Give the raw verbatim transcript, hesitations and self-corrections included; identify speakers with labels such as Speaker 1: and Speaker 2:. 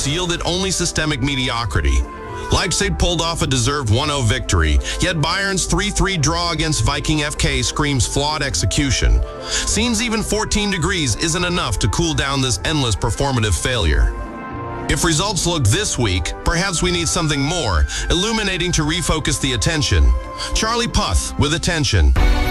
Speaker 1: yielded only systemic mediocrity. Leipzig pulled off a deserved one nil victory, yet Bayern's three three draw against Viking F K screams flawed execution. Seems even fourteen degrees isn't enough to cool down this endless performative failure. If results look this weak, perhaps we need something more, illuminating to refocus the attention. Charlie Puth with attention.